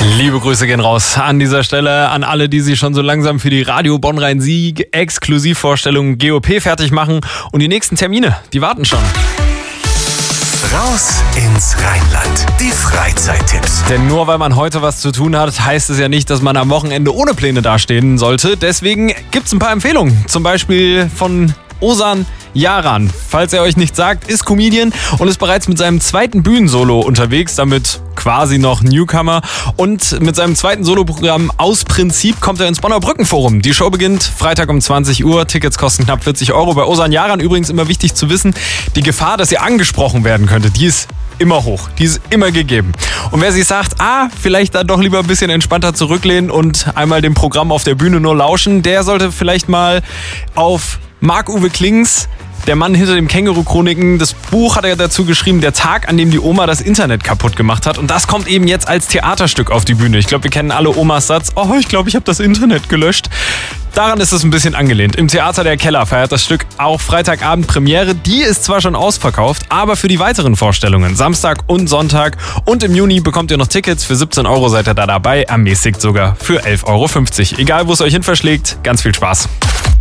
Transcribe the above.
Liebe Grüße gehen raus an dieser Stelle an alle, die sich schon so langsam für die Radio Bonn-Rhein-Sieg Exklusivvorstellung GOP fertig machen. Und die nächsten Termine, die warten schon. Raus ins Rheinland. Die Freizeittipps. Denn nur weil man heute was zu tun hat, heißt es ja nicht, dass man am Wochenende ohne Pläne dastehen sollte. Deswegen gibt's ein paar Empfehlungen. Zum Beispiel von Ozan Yaran. Falls er euch nicht sagt, ist Comedian und ist bereits mit seinem zweiten Bühnensolo unterwegs, damit quasi noch Newcomer. Und mit seinem zweiten Soloprogramm Aus Prinzip kommt er ins Bonner Brückenforum. Die Show beginnt Freitag um 20 Uhr. Tickets kosten knapp 40 €. Bei Ozan Yaran übrigens immer wichtig zu wissen, die Gefahr, dass ihr angesprochen werden könntet, die ist immer hoch. Die ist immer gegeben. Und wer sich sagt, vielleicht dann doch lieber ein bisschen entspannter zurücklehnen und einmal dem Programm auf der Bühne nur lauschen, der sollte vielleicht mal auf Marc-Uwe Klings, der Mann hinter dem Känguru-Chroniken, das Buch hat er dazu geschrieben, der Tag, an dem die Oma das Internet kaputt gemacht hat. Und das kommt eben jetzt als Theaterstück auf die Bühne. Ich glaube, wir kennen alle Omas Satz, ich glaube, ich habe das Internet gelöscht. Daran ist es ein bisschen angelehnt. Im Theater der Keller feiert das Stück auch Freitagabend Premiere. Die ist zwar schon ausverkauft, aber für die weiteren Vorstellungen, Samstag und Sonntag und im Juni bekommt ihr noch Tickets. Für 17 € seid ihr da dabei, ermäßigt sogar für 11,50 €. Egal, wo es euch hin verschlägt, ganz viel Spaß.